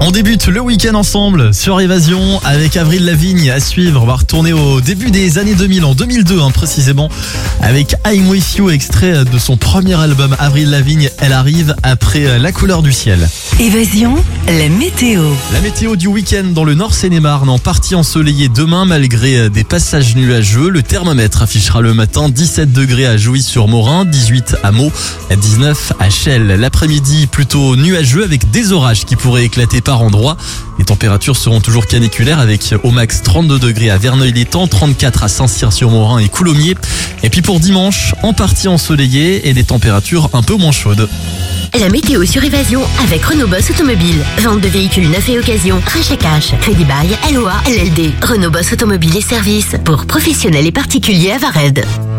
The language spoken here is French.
On débute le week-end ensemble sur Évasion avec Avril Lavigne à suivre. On va retourner au début des années 2000, en 2002 précisément, avec I'm With You, extrait de son premier album. Avril Lavigne, elle arrive après La couleur du ciel. Évasion, la météo. La météo du week-end dans le Nord Seine-et-Marne, en partie ensoleillé demain malgré des passages nuageux. Le thermomètre affichera le matin 17 degrés à Jouy-sur-Morin, 18 à Meaux, 19 à Chelles. L'après-midi plutôt nuageux avec des orages qui pourraient éclater par endroits. Les températures seront toujours caniculaires avec au max 32 degrés à Verneuil-l'Étang, 34 à Saint-Cyr-sur-Morin et Coulommiers. Et puis pour dimanche, en partie ensoleillé et des températures un peu moins chaudes. La météo sur Évasion avec Renault Boss Automobile. Vente de véhicules neufs et occasion, rachat cash, crédit bail, LOA, LLD. Renault Boss Automobile et services pour professionnels et particuliers à Vared.